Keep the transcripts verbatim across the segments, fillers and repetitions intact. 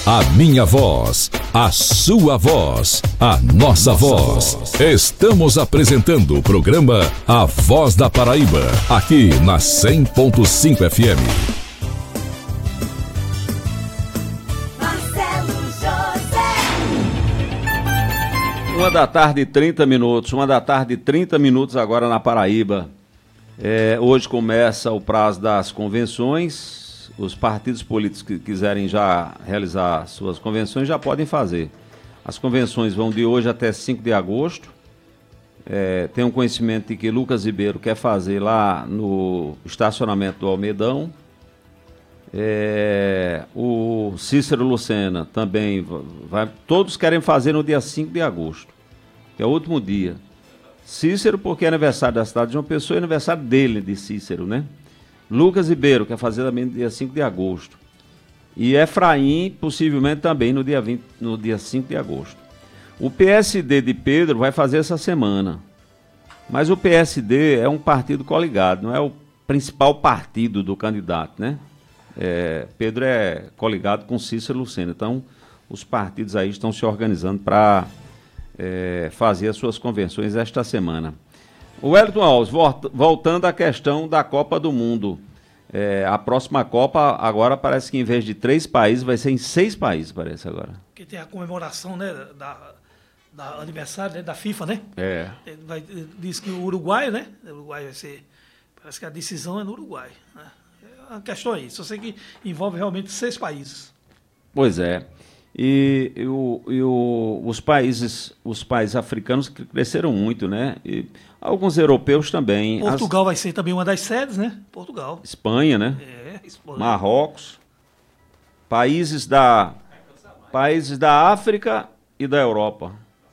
A minha voz, a sua voz, a nossa, nossa voz. voz. Estamos apresentando o programa A Voz da Paraíba, aqui na cem ponto cinco F M. Uma da tarde, trinta minutos. Uma da tarde, trinta minutos agora na Paraíba. É, hoje começa o prazo das convenções. Os partidos políticos que quiserem já realizar suas convenções já podem fazer. As convenções vão de hoje até cinco de agosto. É, tem um conhecimento de que Lucas Ribeiro quer fazer lá no estacionamento do Almedão. É, o Cícero Lucena também vai. Todos querem fazer no dia cinco de agosto, que é o último dia. Cícero, porque é aniversário da cidade de João Pessoa, é aniversário dele, de Cícero, né? Lucas Ribeiro quer fazer também no dia cinco de agosto. E Efraim, possivelmente também no dia, vinte, no dia cinco de agosto. O P S D de Pedro vai fazer essa semana. Mas o P S D é um partido coligado, não é o principal partido do candidato, né? É, Pedro é coligado com Cícero Lucena. Então, os partidos aí estão se organizando para é, fazer as suas convenções esta semana. O Wellington Alves, voltando à questão da Copa do Mundo. É, a próxima Copa, agora parece que em vez de três países, vai ser em seis países, parece agora. Porque tem a comemoração, né, da, da aniversário, né, da FIFA, né? É. Vai, diz que o Uruguai, né? O Uruguai vai ser... Parece que a decisão é no Uruguai, né? A questão é isso. Eu sei que envolve realmente seis países. Pois é. E, e, o, e o, os países os países africanos cresceram muito, né? E alguns europeus também. Portugal As... vai ser também uma das sedes, né? Portugal. Espanha, né? É, Espanha. Marrocos. Países da, países da África e da Europa.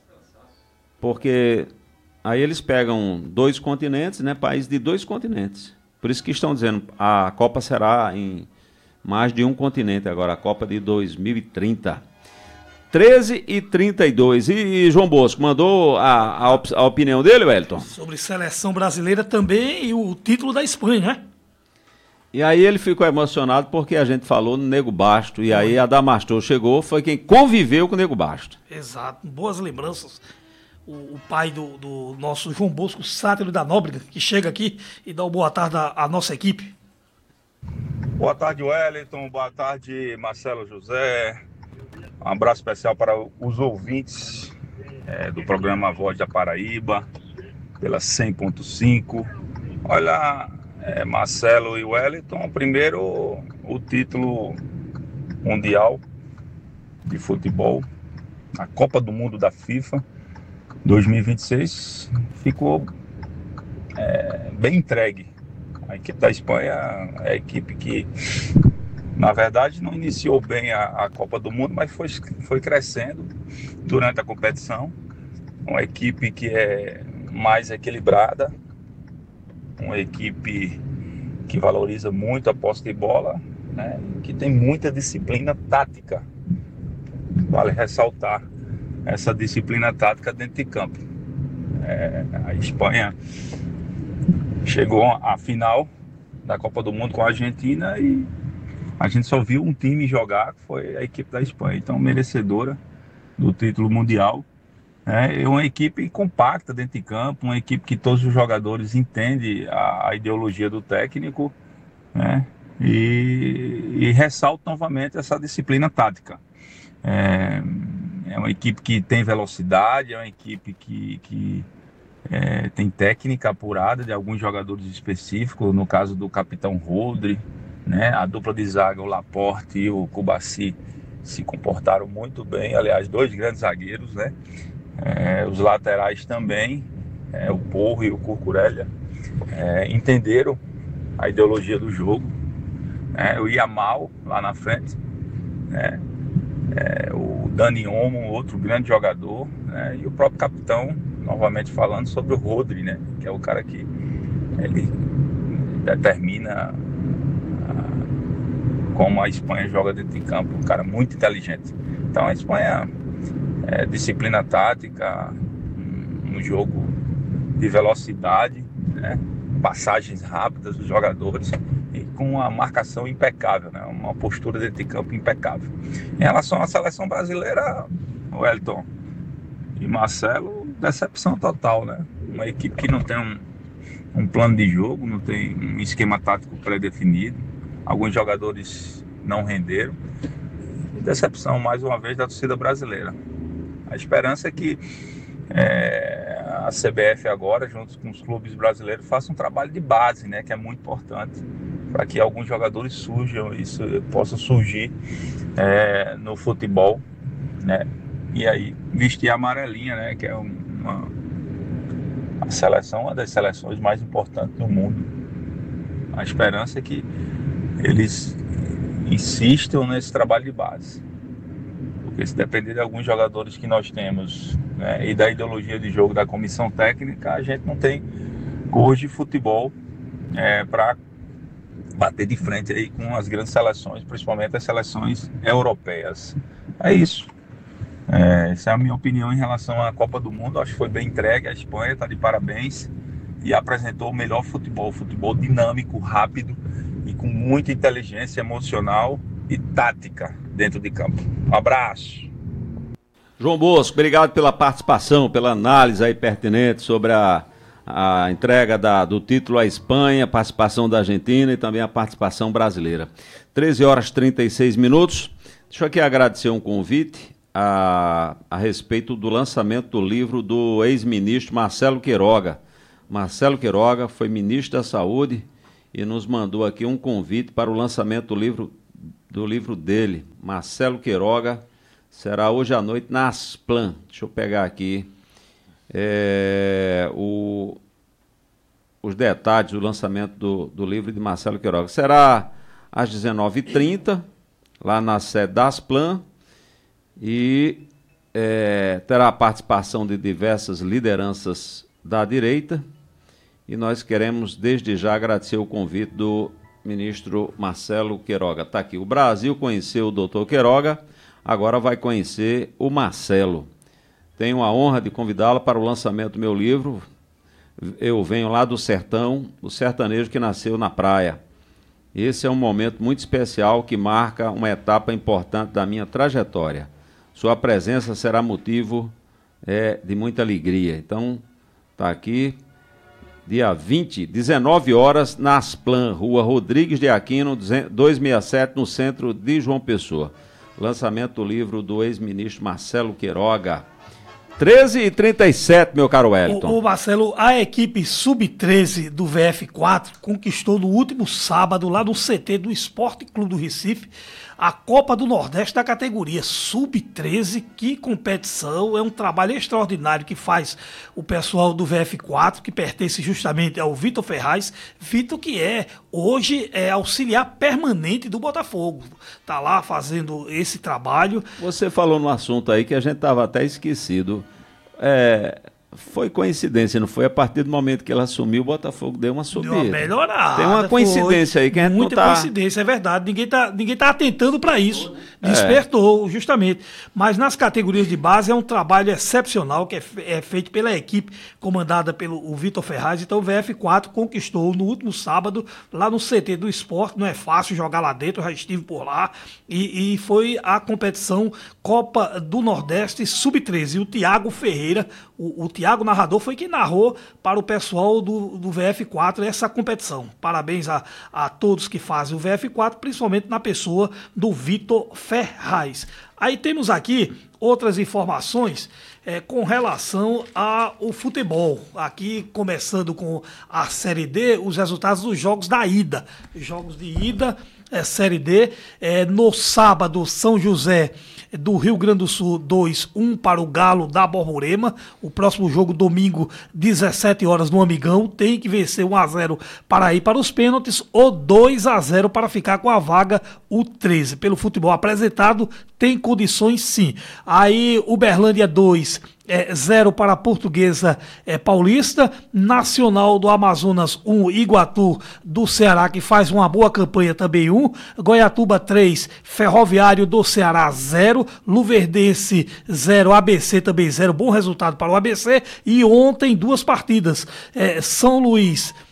Porque aí eles pegam dois continentes, né? Países de dois continentes. Por isso que estão dizendo a Copa será em mais de um continente agora, a Copa de dois mil e trinta. treze e trinta e dois. E, e João Bosco mandou a, a, op, a opinião dele, Wellington? Sobre seleção brasileira também e o título da Espanha, né? E aí ele ficou emocionado porque a gente falou no Nego Basto. E aí a Damastor chegou, foi quem conviveu com o Nego Basto. Exato, boas lembranças. O, o pai do, do nosso João Bosco, Sátiro da Nóbrega, que chega aqui e dá uma boa tarde à, à nossa equipe. Boa tarde, Wellington. Boa tarde, Marcelo José. Um abraço especial para os ouvintes é, do programa A Voz da Paraíba, pela cem ponto cinco. Olha, é, Marcelo e Wellington, primeiro o título mundial de futebol, a Copa do Mundo da FIFA dois mil e vinte e seis, ficou é, bem entregue. A equipe da Espanha é a equipe que, na verdade, não iniciou bem a, a Copa do Mundo, mas foi, foi crescendo durante a competição. Uma equipe que é mais equilibrada, uma equipe que valoriza muito a posse de bola, né, que tem muita disciplina tática. Vale ressaltar essa disciplina tática dentro de campo. É, a Espanha chegou à final da Copa do Mundo com a Argentina e a gente só viu um time jogar, que foi a equipe da Espanha. Então, merecedora do título mundial. É uma equipe compacta dentro de campo, uma equipe que todos os jogadores entendem a, a ideologia do técnico, né? E, e ressalto novamente essa disciplina tática. É, é uma equipe que tem velocidade, é uma equipe que... que É, tem técnica apurada de alguns jogadores específicos, no caso do capitão Rodri, né? A dupla de zaga, o Laporte e o Cubarsí, se comportaram muito bem, aliás, dois grandes zagueiros, né? É, os laterais também, é, o Porro e o Cucurella, é, entenderam a ideologia do jogo, é, o Yamal lá na frente, né? É, o Dani Olmo, outro grande jogador, né? E o próprio capitão, novamente falando sobre o Rodri, né? Que é o cara que ele determina a, como a Espanha joga dentro de campo, um cara muito inteligente. Então a Espanha é disciplina tática, um jogo de velocidade, né? Passagens rápidas dos jogadores e com uma marcação impecável, né? Uma uma postura dentro de campo impecável. Em relação à seleção brasileira, Wellington e Marcelo, decepção total, né? Uma equipe que não tem um, um plano de jogo, não tem um esquema tático pré-definido, alguns jogadores não renderam. E decepção, mais uma vez, da torcida brasileira. A esperança é que é, a C B F agora, junto com os clubes brasileiros, faça um trabalho de base, né, que é muito importante para que alguns jogadores surjam, isso possa surgir é, no futebol, né, e aí vestir a amarelinha, né, que é uma a seleção, uma das seleções mais importantes do mundo. A esperança é que eles insistam nesse trabalho de base. Porque se depender de alguns jogadores que nós temos, né, e da ideologia de jogo da comissão técnica, a gente não tem cor de futebol é, para bater de frente aí com as grandes seleções, principalmente as seleções europeias. É isso. É, essa é a minha opinião em relação à Copa do Mundo. Acho que foi bem entregue. A Espanha está de parabéns e apresentou o melhor futebol. Futebol dinâmico, rápido e com muita inteligência emocional e tática dentro de campo. Um abraço. João Bosco, obrigado pela participação, pela análise aí pertinente sobre a, a entrega da, do título à Espanha, a participação da Argentina e também a participação brasileira. treze horas e trinta e seis minutos. Deixa eu aqui agradecer um convite a, a respeito do lançamento do livro do ex-ministro Marcelo Queiroga. Marcelo Queiroga foi ministro da Saúde e nos mandou aqui um convite para o lançamento do livro, do livro dele. Marcelo Queiroga será hoje à noite na Asplan. Deixa eu pegar aqui é, o, os detalhes do lançamento do, do livro de Marcelo Queiroga. Será às dezenove e trinta, lá na sede da Asplan, e é, terá a participação de diversas lideranças da direita. E nós queremos, desde já, agradecer o convite do ministro Marcelo Queiroga. Está aqui. O Brasil conheceu o doutor Queiroga, agora vai conhecer o Marcelo. Tenho a honra de convidá-lo para o lançamento do meu livro. Eu venho lá do sertão, o sertanejo que nasceu na praia. Esse é um momento muito especial que marca uma etapa importante da minha trajetória. Sua presença será motivo é, de muita alegria. Então, está aqui. Dia vinte, dezenove horas, na Asplan, Rua Rodrigues de Aquino, duzentos e sessenta e sete, no centro de João Pessoa. Lançamento do livro do ex-ministro Marcelo Queiroga. treze e trinta e sete, meu caro Wellington. O, o Marcelo, a equipe sub treze do V F quatro conquistou no último sábado, lá no C T do Esporte Clube do Recife, a Copa do Nordeste da categoria sub treze. Que competição, é um trabalho extraordinário que faz o pessoal do V F quatro, que pertence justamente ao Vitor Ferraz. Vitor, que é hoje é auxiliar permanente do Botafogo, tá lá fazendo esse trabalho. Você falou no assunto aí que a gente estava até esquecido. É, foi coincidência, não foi? A partir do momento que ela assumiu, o Botafogo deu uma subida. Deu uma melhorada. Tem uma coincidência foi, aí que a gente muita não tá... coincidência, é verdade. Ninguém tá, ninguém tá atentando para isso. Despertou, é. justamente. Mas nas categorias de base é um trabalho excepcional que é, é feito pela equipe comandada pelo o Vitor Ferraz. Então o V F quatro conquistou no último sábado, lá no C T do Esporte. Não é fácil jogar lá dentro, eu já estive por lá. E, e foi a competição Copa do Nordeste sub treze. E o Tiago Ferreira, o, o Tiago narrador, foi quem narrou para o pessoal do, do V F quatro essa competição. Parabéns a, a todos que fazem o V F quatro, principalmente na pessoa do Vitor Ferraz. Aí temos aqui outras informações é, com relação ao futebol. Aqui, começando com a Série D, os resultados dos jogos da ida. Jogos de ida, é, Série D. É, no sábado, São José do Rio Grande do Sul, dois a um para o Galo da Borborema. O próximo jogo, domingo, dezessete horas, no Amigão. Tem que vencer um a zero para ir para os pênaltis ou dois a zero para ficar com a vaga, o treze. Pelo futebol apresentado, tem condições sim. Aí, Uberlândia dois, é, zero para a Portuguesa é, Paulista. Nacional do Amazonas um, Iguatu do Ceará, que faz uma boa campanha também um. Goiatuba três, Ferroviário do Ceará zero. Luverdense zero, A B C também zero. Bom resultado para o A B C. E ontem duas partidas. É, São Luís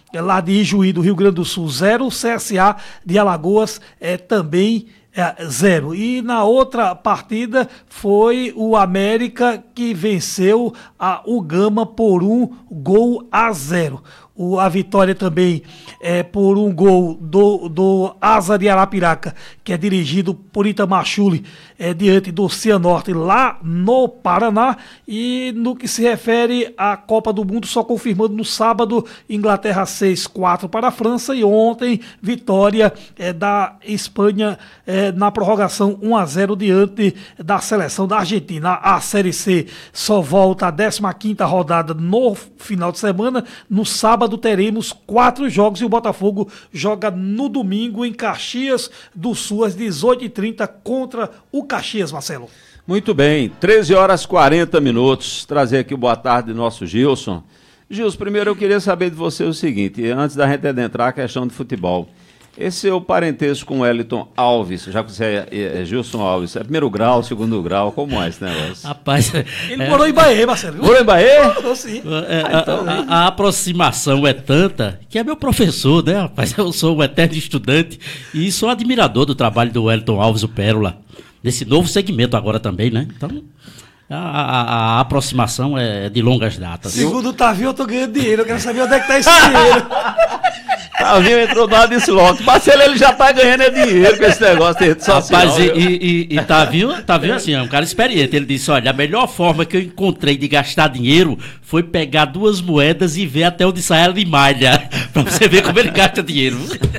é, lá de Ijuí, do Rio Grande do Sul, zero. O C S A de Alagoas é também é, zero. E na outra partida foi o América que venceu a, o Gama por um gol a zero. O, a vitória também é por um gol do, do Asa de Arapiraca, que é dirigido por Itamachule, é, diante do Cianorte, lá no Paraná. E no que se refere à Copa do Mundo, só confirmando no sábado, Inglaterra seis a quatro para a França, e ontem vitória é, da Espanha é, na prorrogação um a zero diante da seleção da Argentina. A Série C só volta à décima quinta rodada no final de semana. No sábado teremos quatro jogos e o Botafogo joga no domingo em Caxias do Sul às dezoito e trinta contra o Caxias, Marcelo. Muito bem, treze horas e quarenta minutos. Trazer aqui o boa tarde do nosso Gilson. Gilson, primeiro eu queria saber de você o seguinte, antes da gente adentrar a questão de futebol. Esse é o parentesco com o Wellington Alves, já que você é, é, é Gilson Alves, é primeiro grau, segundo grau, como é esse negócio? Rapaz... Ele é... morou em Bahia, Marcelo. Morou em Bahia? Morou, sim. É, ah, então, a, a, a aproximação é tanta que é meu professor, né, rapaz? Eu sou um eterno estudante e sou admirador do trabalho do Wellington Alves, o Pérola, nesse novo segmento agora também, né? Então... A, a, a aproximação é de longas datas. Segundo o Tavinho, eu tô ganhando dinheiro. Eu quero saber onde é que tá esse dinheiro. Tavinho entrou do lado desse lote. Marcelo, ele já tá ganhando dinheiro com esse negócio de rede social. Rapaz, e, e, e Tavinho, Tavinho, assim, é um cara experiente. Ele disse, olha, a melhor forma que eu encontrei de gastar dinheiro foi pegar duas moedas e ver até onde sai ela de malha. Pra você ver como ele gasta dinheiro.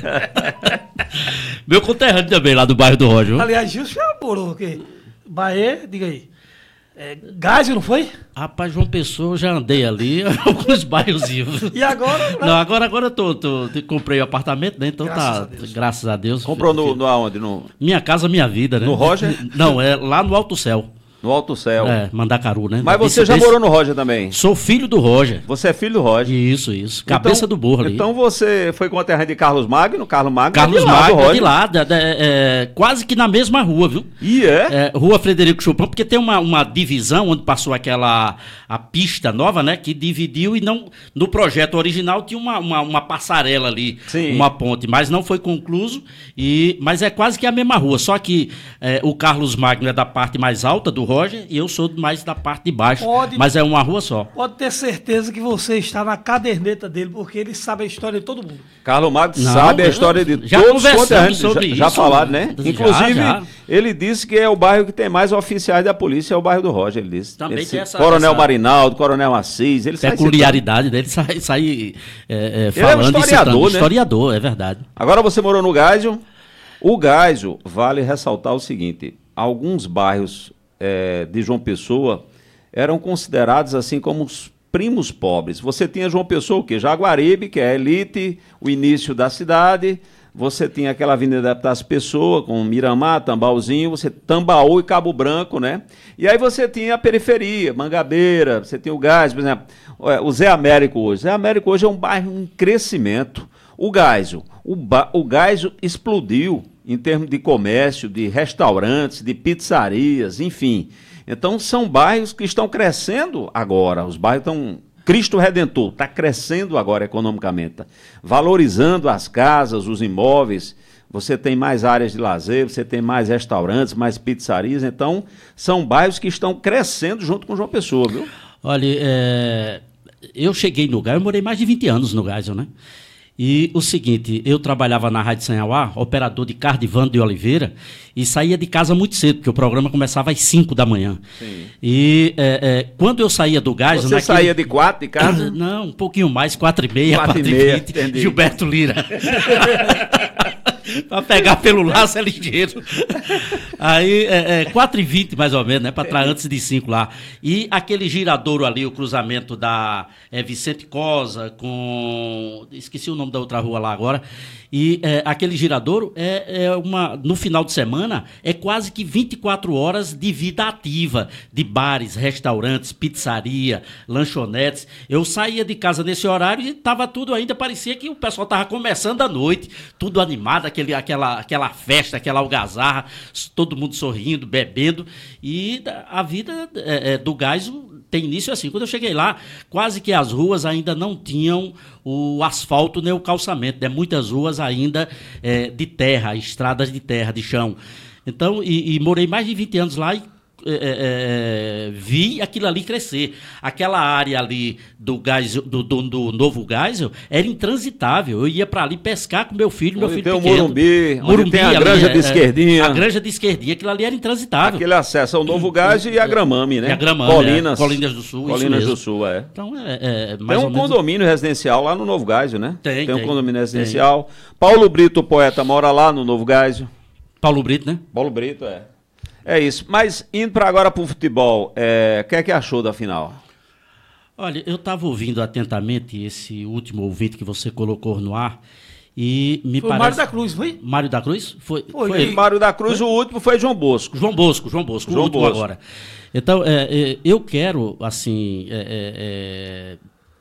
Meu conterrâneo também, lá do bairro do Roger. Aliás, Gilson já morou o quê? Bahia, diga aí. É, Gásio, não foi? Rapaz, João Pessoa, eu já andei ali, alguns bairrozinhos. E agora? Não, agora, agora eu tô, tô, comprei o apartamento, né? Então graças tá, a Deus. Graças a Deus. Comprou no, no aonde? No... Minha casa, minha vida, né? No Roger? Não, é lá no Alto Céu. No Alto Céu. É, Mandacaru, né? Mas você já morou no Roger também? Sou filho do Roger. Você é filho do Roger? Isso, isso. Cabeça então, do burro ali. Então você foi conterrâneo de Carlos Magno? Carlos Magno Carlos é de lá, Magno do é de lá, é, é, quase que na mesma rua, viu? E é? é? Rua Frederico Chopin, porque tem uma, uma divisão onde passou aquela a pista nova, né? Que dividiu e não... No projeto original tinha uma, uma, uma passarela ali, Sim. Uma ponte, mas não foi concluso, e, mas é quase que a mesma rua, só que é, o Carlos Magno é da parte mais alta do Roger e eu sou mais da parte de baixo, pode, mas é uma rua só. Pode ter certeza que você está na caderneta dele, porque ele sabe a história de todo mundo. Carlos Magno Não, sabe a história de já todos os conversamos sobre já, isso. Já falaram, né? Já, Inclusive, já. ele disse que é o bairro que tem mais oficiais da polícia, é o bairro do Roger, ele disse. Também Esse tem essa... Coronel essa... Marinaldo, Coronel Assis, ele peculiaridade dele sai, sai é, é, falando, ele é um historiador, né? Historiador, é verdade. Agora você morou no Gásio. O Gásio, vale ressaltar o seguinte, alguns bairros é, de João Pessoa eram considerados assim como os primos pobres. Você tinha João Pessoa, o quê? Jaguaribe, que é a elite, o início da cidade. Você tinha aquela Avenida das Pessoas, com Miramar, Tambauzinho, você Tambaú e Cabo Branco, né? E aí você tinha a periferia, Mangabeira, você tinha o Gás, por exemplo, o Zé Américo hoje. Zé Américo hoje é um bairro em crescimento. O Gásio, o, ba... o Gásio explodiu em termos de comércio, de restaurantes, de pizzarias, enfim. Então são bairros que estão crescendo agora, os bairros estão... Cristo Redentor está crescendo agora economicamente, tá? Valorizando as casas, os imóveis, você tem mais áreas de lazer, você tem mais restaurantes, mais pizzarias, então são bairros que estão crescendo junto com João Pessoa, viu? Olha, é... eu cheguei no Gásio, eu morei mais de vinte anos no Gásio, né? E o seguinte, eu trabalhava na Rádio Sanhauá, operador de Cardivando de Oliveira, e saía de casa muito cedo, porque o programa começava às cinco da manhã. Sim. E é, é, quando eu saía do Gásio... Você naquele... saía de quatro de casa? Não, um pouquinho mais, quatro e meia, quatro e vinte, Gilberto Lira. Pra pegar pelo laço é ligeiro. Aí, é, é, quatro e vinte mais ou menos, né? Pra trás antes de cinco lá. E aquele giradouro ali, o cruzamento da é, Vicente Cosa com... Esqueci o nome da outra rua lá agora. E é, aquele giradouro é, é uma... No final de semana, é quase que vinte e quatro horas de vida ativa. De bares, restaurantes, pizzaria, lanchonetes. Eu saía de casa nesse horário e tava tudo ainda... Parecia que o pessoal tava começando a noite. Tudo animado, aquele aquele, aquela, aquela festa, aquela algazarra, todo mundo sorrindo, bebendo, e a vida é, é, do Geisel tem início assim. Quando eu cheguei lá, quase que as ruas ainda não tinham o asfalto nem o calçamento, né? Muitas ruas ainda é, de terra, estradas de terra, de chão. Então, e, e morei mais de vinte anos lá e É, é, vi aquilo ali crescer. Aquela área ali do, Geisel, do, do, do novo Geisel era intransitável. Eu ia para ali pescar com meu filho, meu onde filho tem pequeno. o Morumbi, Morumbi onde tem a ali, Granja é, de Esquerdinha. A Granja de Esquerdinha, aquilo ali era intransitável. Aquele acesso ao Novo Geisel e a Gramame, né? E a Gramame, Colinas, é, Colinas do Sul. Colinas do Sul, é. Então, é, é tem mais um ou menos... condomínio residencial lá no Novo Geisel, né? Tem, tem um tem, condomínio residencial. Tem. Paulo Brito, o poeta, mora lá no Novo Geisel. Paulo Brito, né? Paulo Brito, é. É isso. Mas indo para agora para o futebol, é, o que é que achou da final? Olha, eu estava ouvindo atentamente esse último ouvinte que você colocou no ar e me foi parece... Mário da Cruz, foi? Mário da Cruz? Foi. Foi. foi... Mário da Cruz, foi? O último foi João Bosco. João Bosco, João Bosco, João o último Bosco. agora. Então, é, é, eu quero, assim, é, é,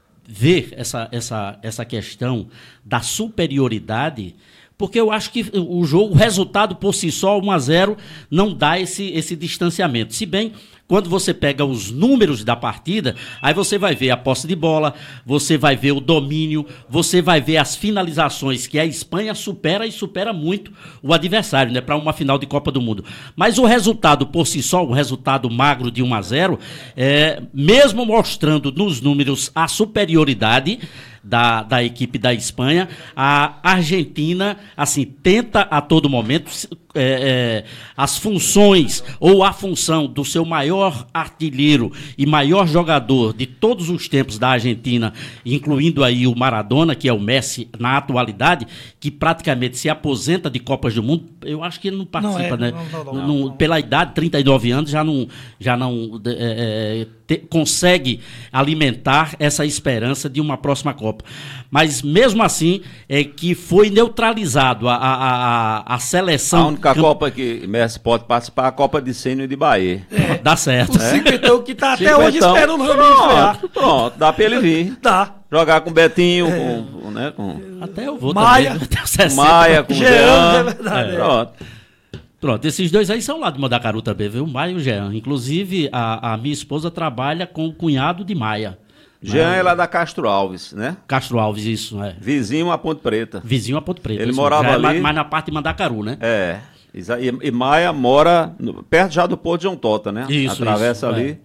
ver essa, essa, essa questão da superioridade, porque eu acho que o jogo, o resultado por si só, um a zero, não dá esse, esse distanciamento. Se bem, quando você pega os números da partida, aí você vai ver a posse de bola, você vai ver o domínio, você vai ver as finalizações, que a Espanha supera e supera muito o adversário, né, para uma final de Copa do Mundo. Mas o resultado por si só, um resultado magro de um a zero, é, mesmo mostrando nos números a superioridade Da, da equipe da Espanha, a Argentina, assim, tenta a todo momento é, é, as funções ou a função do seu maior artilheiro e maior jogador de todos os tempos da Argentina, incluindo aí o Maradona, que é o Messi na atualidade, que praticamente se aposenta de Copas do Mundo. Eu acho que ele não participa, não é, né? Não, não, não, não, não, pela idade, trinta e nove anos, já não, já não é, te, consegue alimentar essa esperança de uma próxima Copa. Mas mesmo assim, é que foi neutralizado a, a, a, a seleção. A única Copa que Messi pode participar é a Copa de Sênior de Bahia. É, dá certo. O cinquentão que tá até Cinquentão. hoje esperando o Raminho estrear. Pronto, pronto, dá pra ele vir. Dá. Jogar com Betinho, é. com, né, com... Até eu vou Maia. também. Maia, com Jean, Jean. é verdade. É. Pronto. Pronto, esses dois aí são lá de Mandacaru também, viu? Maia e o Jean. Inclusive, a, a minha esposa trabalha com o cunhado de Maia. Jean é lá da Castro Alves, né? Castro Alves, isso, é. Vizinho a Ponte Preta. Vizinho a Ponte Preta. Ele isso, morava já ali. É mais na parte de Mandacaru, né? É. E, e Maia mora no, perto já do Porto de João Tota, né? Isso, Atravessa isso, ali.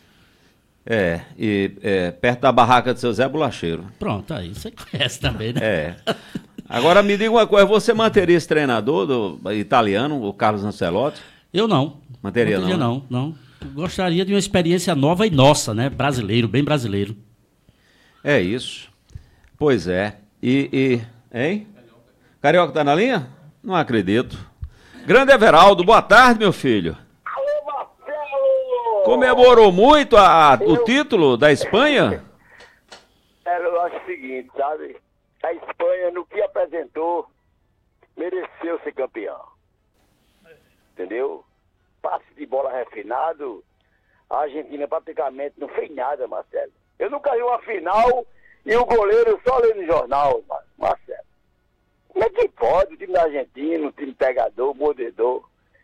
É, é e é, perto da barraca do seu Zé Bolacheiro. Pronto, aí você conhece também, né? É. Agora me diga uma coisa, você manteria esse treinador do italiano, o Carlos Ancelotti? Eu não. Manteria, Manteria não, não, não. Gostaria de uma experiência nova e nossa, né? Brasileiro, bem brasileiro. É isso. Pois é. E, e hein? Carioca tá na linha? Não acredito. Grande Everaldo, boa tarde, meu filho. Alô, Marcelo! Comemorou muito a, a, o Eu... título da Espanha? Eu acho o seguinte, sabe? A Espanha, no que apresentou, mereceu ser campeão. Entendeu? Passe de bola refinado, a Argentina praticamente não fez nada, Marcelo. Eu nunca vi uma final e o goleiro só lê no jornal, Marcelo. Como é que pode? O time da Argentina, o time pegador, mordedor.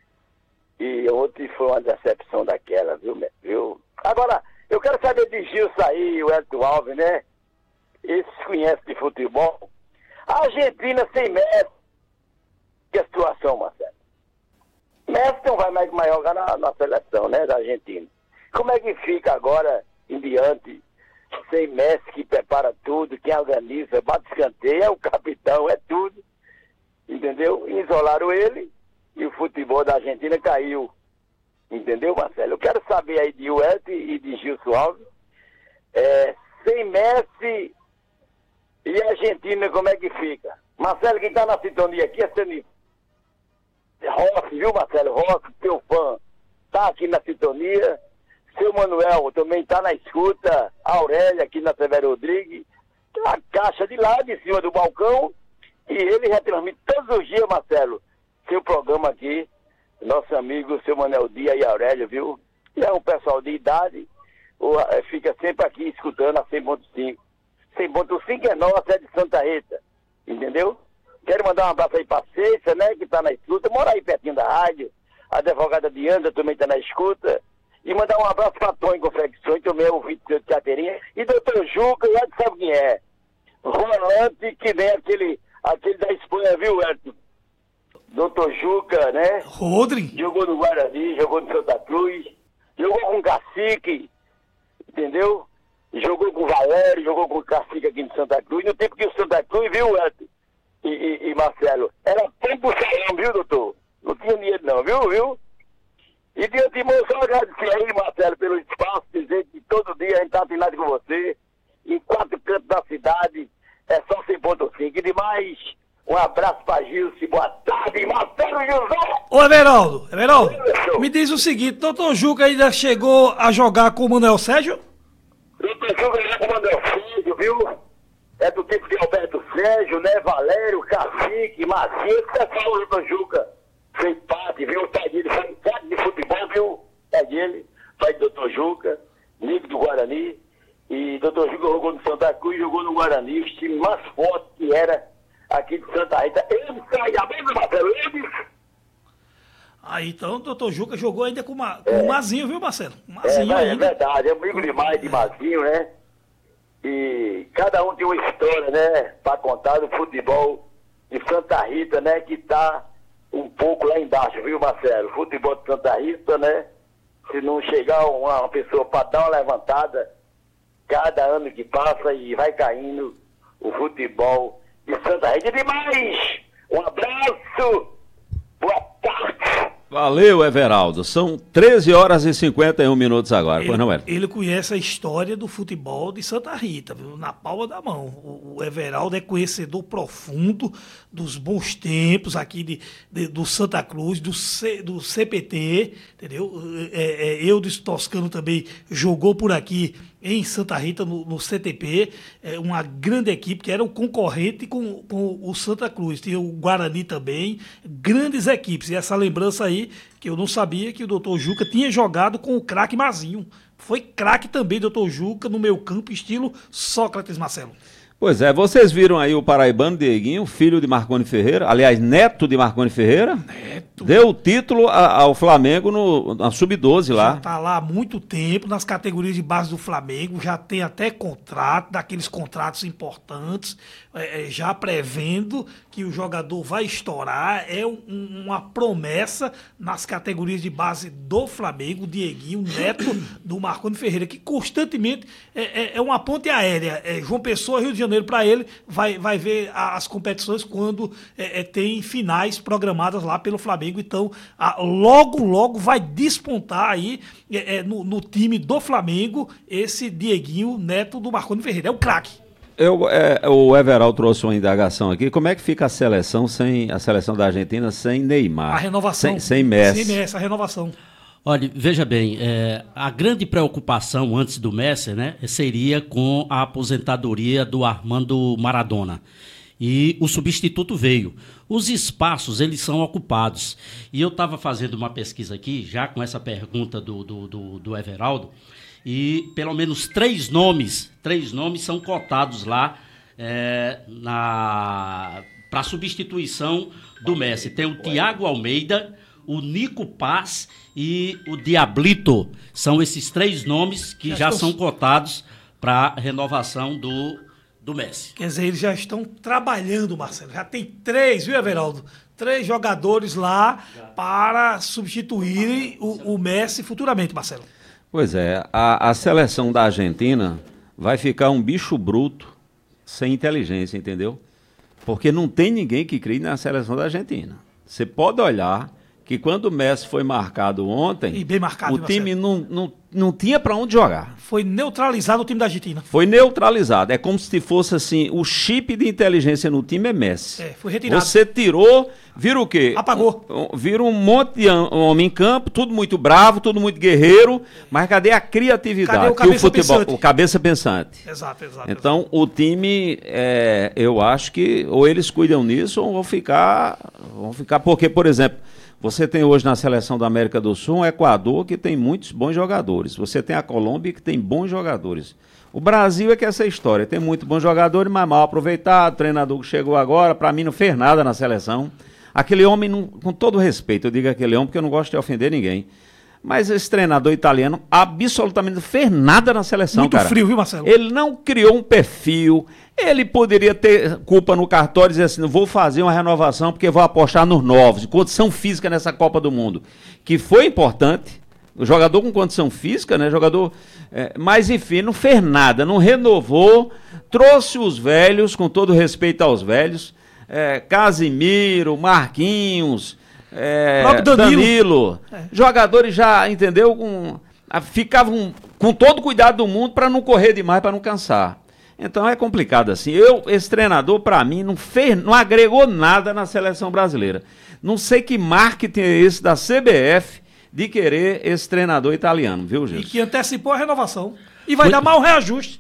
E ontem foi uma decepção daquela, viu? viu? Agora, eu quero saber de Gilson aí, o Hélio Alves, né? Esses conhecem de futebol. A Argentina sem Messi, que situação, Marcelo? Messi não vai mais maior na, na seleção, né, da Argentina. Como é que fica agora em diante, sem Messi, que prepara tudo, quem organiza, bate escanteio, é o capitão, é tudo, entendeu? Isolaram ele e o futebol da Argentina caiu, entendeu, Marcelo? Eu quero saber aí de Uete e de Gilson Alves, é, sem Messi e a Argentina, como é que fica? Marcelo, quem tá na sintonia aqui é Seni Rossi, viu, Marcelo? Rossi, teu fã, tá aqui na sintonia. Seu Manuel também tá na escuta. A Aurélia aqui na Severo Rodrigues. A caixa de lá, de cima do balcão. E ele retransmite todos os dias, Marcelo, seu programa aqui. Nosso amigo, seu Manuel Dias e a Aurélia, viu? E é um pessoal de idade. Fica sempre aqui escutando a cem ponto cinco. cem ponto cinco é nossa, é de Santa Rita. Entendeu? Quero mandar um abraço aí pra Ceiça, né, que tá na escuta, mora aí pertinho da rádio. A advogada Diana também tá na escuta. E mandar um abraço pra Tony Confecções, também é o Vitor de Carteirinha. E doutor Juca, já sabe quem é. Rolante, que vem aquele, aquele da Espanha, viu, Edson? doutor Juca, né? Rodri. Jogou no Guarani, jogou no Santa Cruz, jogou com o Cacique, entendeu? Jogou com o Valério, jogou com o Cacique aqui no Santa Cruz. No tempo que o Santa Cruz, viu, Edson e, e, e Marcelo? Era tempo salão, viu, doutor? Não tinha dinheiro não, viu, viu? E de antemão, só agradecer aí, Marcelo, pelo espaço, dizer que todo dia a gente está afinado com você, em quatro cantos da cidade, é só cem ponto cinco. E demais, um abraço para Gilce, boa tarde, Marcelo José! Ô, Everaldo, Everaldo, me diz o seguinte, doutor Juca ainda chegou a jogar com o Manuel Sérgio? doutor Juca já com o Manuel Sérgio, viu? É do tipo de Alberto Sérgio, né, Valério, Cacique, Mazinho, que você falou, doutor Juca? Fez parte, viu? O pai dele foi parte de futebol, viu? O pai dele, pai do doutor Juca, amigo do Guarani. E doutor Juca jogou no Santa Cruz, jogou no Guarani, o time mais forte que era aqui de Santa Rita. Ele sai a mesma, Marcelo, ele. Ah, então o doutor Juca jogou ainda com, uma, com É. o Mazinho, viu, Marcelo? É, Mazinho é ainda. verdade, é amigo demais de Mazinho, né? E cada um tem uma história, né? Pra contar do futebol de Santa Rita, né? Que tá um pouco lá embaixo, viu, Marcelo? Futebol de Santa Rita, né? Se não chegar uma, uma pessoa para dar uma levantada, cada ano que passa e vai caindo o futebol de Santa Rita. E demais! Um abraço! Boa tarde! Valeu, Everaldo. São treze horas e cinquenta e um minutos agora. Ele, Pois não é? ele conhece a história do futebol de Santa Rita, viu? Na palma da mão. O, o Everaldo é conhecedor profundo dos bons tempos aqui de, de- do Santa Cruz, do, C, do C P T, entendeu? É, é, Eudes Toscano também jogou por aqui em Santa Rita, no, no C T P, é uma grande equipe que era o concorrente com, com o Santa Cruz. Tinha o Guarani também, grandes equipes. E essa lembrança aí, que eu não sabia que o doutor Juca tinha jogado com o craque Mazinho. Foi craque também, doutor Juca, no meio campo, estilo Sócrates, Marcelo. Pois é, vocês viram aí o paraibano Dieguinho, filho de Marconi Ferreira, aliás, neto de Marconi Ferreira, Neto. deu o título a- ao Flamengo no, na sub doze Já lá. está lá há muito tempo, nas categorias de base do Flamengo, já tem até contrato, daqueles contratos importantes, é, é, já prevendo que o jogador vai estourar, é um- um- uma promessa nas categorias de base do Flamengo, o Dieguinho, neto do Marconi Ferreira, que constantemente é, é- é uma ponte aérea, é João Pessoa, Rio de Janeiro, para ele, vai, vai ver a- as competições quando é, é, tem finais programadas lá pelo Flamengo, então a- logo, logo vai despontar aí é, é, no, no time do Flamengo esse Dieguinho, neto do Marconi Ferreira, é o craque. Eu, é, o Everaldo trouxe uma indagação aqui. Como é que fica a seleção sem a seleção da Argentina sem Neymar? A renovação. Sem, sem Messi. Sem Messi, a renovação. Olha, veja bem, é, a grande preocupação antes do Messi, né, seria com a aposentadoria do Armando Maradona. E o substituto veio. Os espaços, eles são ocupados. E eu estava fazendo uma pesquisa aqui, já com essa pergunta do, do, do, do Everaldo, e pelo menos três nomes, três nomes são cotados lá é, para substituição do Messi. Tem o Thiago Almeida, o Nico Paz e o Diablito. São esses três nomes que já, Já estão- são cotados para renovação do, do Messi. Quer dizer, eles já estão trabalhando, Marcelo. Já tem três, viu, Everaldo? Três jogadores lá para substituírem o, o Messi futuramente, Marcelo. Pois é, a, a seleção da Argentina vai ficar um bicho bruto sem inteligência, entendeu? Porque não tem ninguém que crie na seleção da Argentina. Você pode olhar que quando o Messi foi marcado ontem, E bem marcado, o viu, time não, não, não tinha para onde jogar. Foi neutralizado o time da Argentina. Foi neutralizado. É como se fosse assim, o chip de inteligência no time é Messi. É, foi retirado. Você tirou, vira o quê? Apagou. Um- um- Vira um monte de am- homem em campo, tudo muito bravo, tudo muito guerreiro, mas cadê a criatividade? Cadê o que cabeça futebol, pensante? o cabeça pensante. Exato, exato. Então, o time, é, eu acho que ou eles cuidam nisso ou vão ficar, vão ficar, porque, por exemplo, você tem hoje na seleção da América do Sul um Equador que tem muitos bons jogadores. Você tem a Colômbia que tem bons jogadores. O Brasil é que é essa história. Tem muito bom jogador, mas mal aproveitado. O treinador que chegou agora, para mim, não fez nada na seleção. Aquele homem, não, com todo respeito, eu digo aquele homem porque eu não gosto de ofender ninguém. Mas esse treinador italiano absolutamente não fez nada na seleção, muito cara. frio, viu, Marcelo? Ele não criou um perfil. Ele poderia ter culpa no cartório e dizer assim, não vou fazer uma renovação porque vou apostar nos novos, em condição física nessa Copa do Mundo. Que foi importante. O jogador com condição física, né? Jogador. É, mas, enfim, não fez nada, não renovou, trouxe os velhos, com todo respeito aos velhos, é, Casimiro, Marquinhos, é, Danilo, Danilo é. Jogadores já, entendeu? Com, a, ficavam com todo o cuidado do mundo para não correr demais, para não cansar. Então é complicado assim. Eu, esse treinador, para mim, não fez, não agregou nada na seleção brasileira. Não sei que marketing é esse da C B F de querer esse treinador italiano, viu, gente? E que antecipou a renovação. E vai Foi... dar mal o reajuste.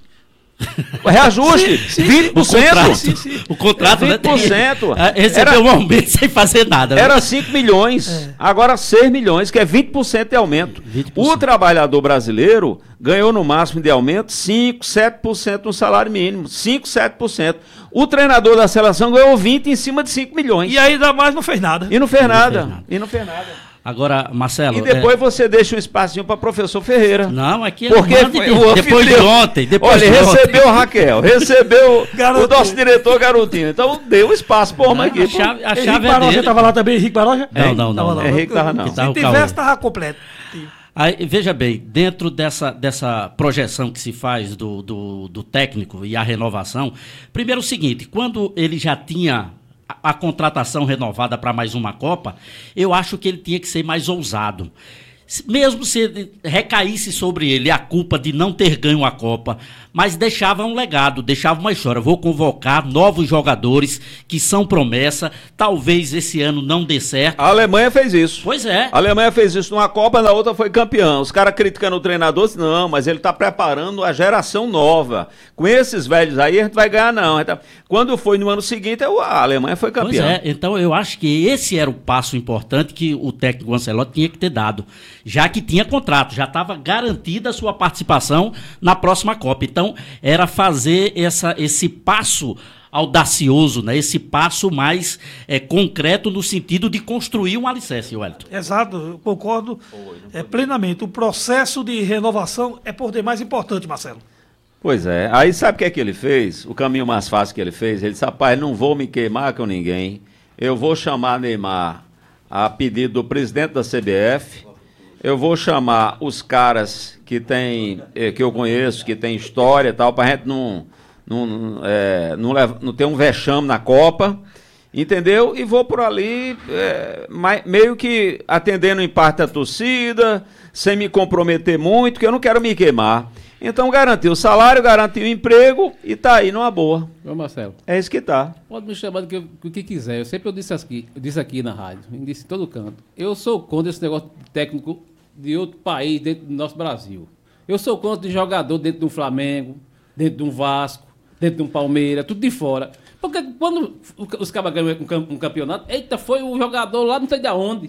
O reajuste? Sim, sim, vinte por cento? O contrato, sim, sim. O contrato é vinte por cento. Né, recebeu era, um aumento sem fazer nada. Né? Era cinco milhões, é. Agora seis milhões, que é vinte por cento de aumento. vinte por cento. O trabalhador brasileiro ganhou no máximo de aumento cinco, sete por cento no salário mínimo. cinco, sete por cento. O treinador da seleção ganhou vinte por cento em cima de cinco milhões. E ainda mais não fez nada. E não fez, não nada. fez nada. E não fez nada. Agora, Marcelo... E depois é... você deixa um espacinho para professor Ferreira. Não, aqui é porque foi o depois de ontem. Depois Olha, de recebeu ontem. a Raquel, recebeu o nosso diretor Garotinho. Então deu espaço para o homem aqui. A chave, a chave Henrique é Baroja estava lá também, Henrique Baroja? Não, não, não. não. Henrique estava não. Se tivesse, estava completo. Aí, veja bem, dentro dessa, dessa projeção que se faz do, do, do técnico e a renovação, primeiro o seguinte, quando ele já tinha... a contratação renovada para mais uma Copa, eu acho que ele tinha que ser mais ousado. Mesmo se recaísse sobre ele a culpa de não ter ganho a Copa, mas deixava um legado, deixava uma história. Vou convocar novos jogadores que são promessa, talvez esse ano não dê certo. A Alemanha fez isso. Pois é. A Alemanha fez isso numa Copa, na outra foi campeão. Os caras criticando o treinador, não, mas ele está preparando a geração nova. Com esses velhos aí a gente vai ganhar, não. Quando foi no ano seguinte, a Alemanha foi campeã. Pois é, então eu acho que esse era o passo importante que o técnico Ancelotti tinha que ter dado. Já que tinha contrato, já estava garantida a sua participação na próxima Copa. Então, era fazer essa, esse passo audacioso, né? Esse passo mais é, concreto no sentido de construir um alicerce, Wellington. Exato, eu concordo é, plenamente. O processo de renovação é por demais importante, Marcelo. Pois é. Aí sabe o que é que ele fez? O caminho mais fácil que ele fez? Ele disse, rapaz, não vou me queimar com ninguém. Eu vou chamar Neymar a pedido do presidente da C B F. Eu vou chamar os caras que tem, que eu conheço, que tem história e tal, para a gente não, não, é, não, leva, não ter um vexame na Copa, entendeu? E vou por ali, é, meio que atendendo em parte a torcida, sem me comprometer muito, porque eu não quero me queimar. Então garantiu o salário, garantiu o emprego e tá aí numa boa. Ô Marcelo. É isso que tá. Pode me chamar do que, do que quiser. Eu sempre eu disse aqui, eu disse aqui na rádio, eu disse em todo canto. Eu sou contra esse negócio técnico de outro país dentro do nosso Brasil. Eu sou contra de jogador dentro do Flamengo, dentro do Vasco, dentro do Palmeiras, tudo de fora. Porque quando os cabas ganham um campeonato, eita, foi o jogador lá não sei de onde.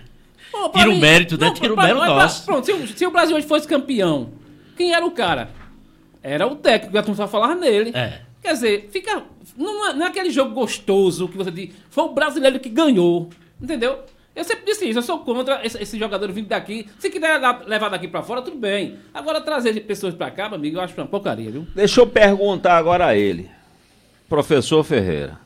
Pô, Tira o mérito, né? Tira o mérito nosso. Pronto, se o, se o Brasil hoje fosse campeão, quem era o cara? Era o técnico, a turma só falava nele. É. Quer dizer, fica. Não é, não é aquele jogo gostoso que você diz, foi o brasileiro que ganhou. Entendeu? Eu sempre disse isso, eu sou contra esse, esse jogador vindo daqui. Se quiser levar daqui pra fora, tudo bem. Agora, trazer pessoas pra cá, meu amigo, eu acho uma porcaria, viu? Deixa eu perguntar agora a ele, professor Ferreira.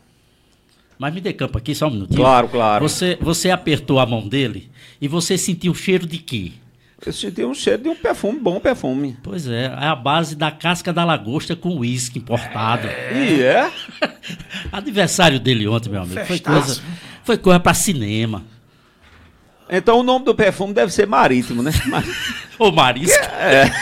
Mas me dê campo aqui, só um minutinho. Claro, claro. Você, você apertou a mão dele e você sentiu o cheiro de quê? Eu senti um cheiro de um perfume, bom perfume. Pois é, é a base da casca da lagosta com uísque importado. É. E é? Aniversário dele ontem, meu amigo. Foi coisa, foi coisa pra cinema. Então o nome do perfume deve ser Marítimo, né? Mar... Ou Marisco. É.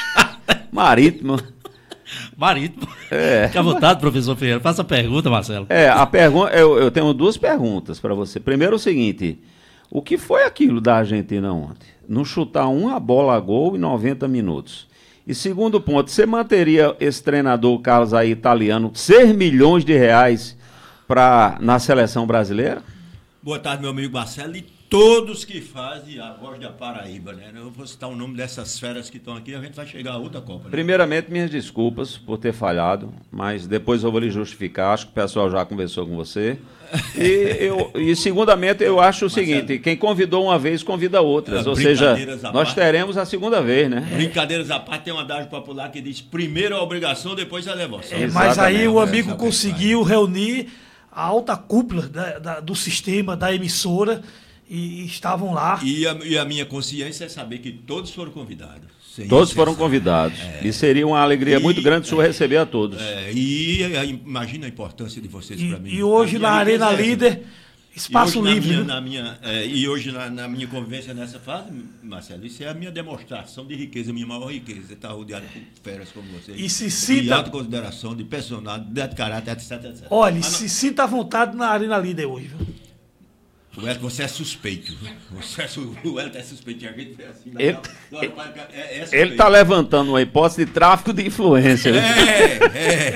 Marítimo. Marítimo. É. Fique à vontade, professor Ferreira. Faça a pergunta, Marcelo. É, a pergunta, eu, eu tenho duas perguntas para você. Primeiro, o seguinte: o que foi aquilo da Argentina ontem? Não chutar uma bola a gol em noventa minutos. E segundo ponto, você manteria esse treinador, Carlos aí, italiano, seis milhões de reais pra, na seleção brasileira? Boa tarde, meu amigo Marcelo. E todos que fazem a Voz da Paraíba, né? Eu vou citar o nome dessas feras que estão aqui, a gente vai chegar a outra Copa. Né? Primeiramente, minhas desculpas por ter falhado, mas depois eu vou lhe justificar, acho que o pessoal já conversou com você. E, eu, e segundamente, eu acho o Marcelo, seguinte, quem convidou uma vez, convida outras, ou seja, nós parte, teremos a segunda vez, né? Brincadeiras à parte, tem um adágio popular que diz, primeiro a obrigação, depois a devoção. É, mas aí o amigo conseguiu reunir a alta cúpula da, da, do sistema, da emissora, e estavam lá. E a, e a minha consciência é saber que todos foram convidados. Todos foram convidados. É. E seria uma alegria e, muito grande se eu receber a todos. É, e a, imagina a importância de vocês para mim. E hoje na Arena Líder, espaço livre. Na minha, na minha, é, e hoje na, na minha convivência nessa fase, Marcelo, isso é a minha demonstração de riqueza, a minha maior riqueza. Estar rodeado com feras como vocês. E se sinta... De alta consideração, de personalidade, de caráter, etc, etcétera. Olha, Mas, se não... sinta à vontade na Arena Líder hoje, viu? O Elton, você é suspeito. Você é, o Elton é suspeito. A gente assim, ele é, é ele está levantando uma hipótese de tráfico de influência. É, é,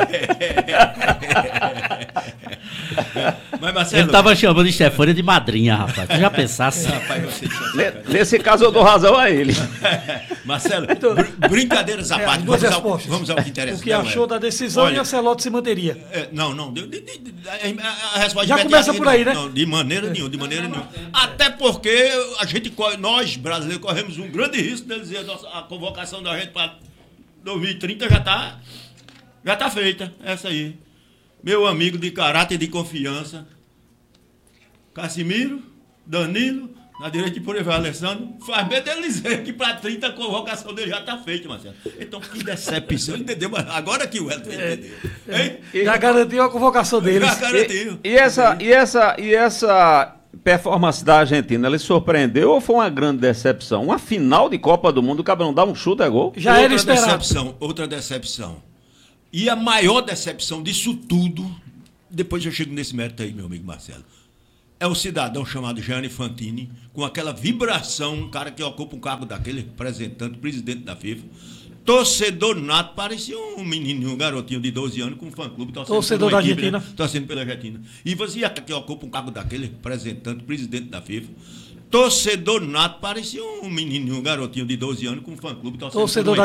é. Mas, Marcelo, ele estava chamando Stefânia de madrinha, rapaz. Tu já pensasse? Rapaz, você Nesse caso, eu dou razão a ele. Marcelo, br brincadeiras à é, parte. Vamos ao, vamos ao que interessa. O que achou da decisão. Olha, e a Celote se manteria? É, não, não. De, de, de, a, a resposta já começa por aí, né? Não, de maneira nenhuma, de maneira nenhuma. Até porque a gente, nós, brasileiros, corremos um grande risco de dizer a convocação da gente para dois mil e trinta já está já tá feita. Essa aí. Meu amigo de caráter e de confiança, Cassimiro, Danilo, na direita de Purival Alessandro, faz medo dele dizer que para trinta a convocação dele já está feita, Marcelo. Então, que decepção, entendeu? Mas agora que o Elton entendeu. É, é. Já garantiu a convocação dele. Já garantiu. E, e, essa, e, essa, e essa performance da Argentina, ele surpreendeu ou foi uma grande decepção? Uma final de Copa do Mundo, o Cabrão dá um chute, é gol? Já outra era esperado. Decepção, outra decepção. E a maior decepção disso tudo, depois eu chego nesse mérito aí, meu amigo Marcelo, é o cidadão chamado Gianni Infantini, com aquela vibração, um cara que ocupa um cargo daquele, representante, presidente da FIFA, torcedor nato, parecia um menino, um garotinho de doze anos com um fã-clube, torcendo, torcedor da equipe, Argentina. Né? Torcendo pela Argentina. E você que ocupa um cargo daquele, representante, presidente da FIFA, torcedor nato, parecia um menino, um garotinho de doze anos com um fã-clube, torcendo torcedor da